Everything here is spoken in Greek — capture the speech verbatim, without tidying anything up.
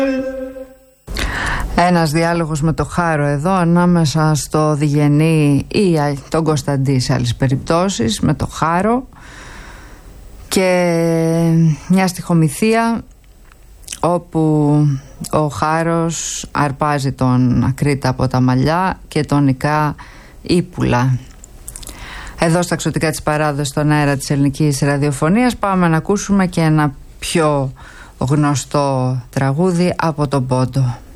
Ένας διάλογος με το Χάρο εδώ, ανάμεσα στο Διγενή ή τον Κωνσταντή σε άλλες περιπτώσεις, με το Χάρο, και μια στιχομυθία όπου ο Χάρος αρπάζει τον Ακρίτα από τα μαλλιά και τον νικά ύπουλα. Εδώ στα Ξωτικά της Παράδοσης, στον αέρα της ελληνικής ραδιοφωνίας, πάμε να ακούσουμε και ένα πιο γνωστό τραγούδι από τον Πόντο.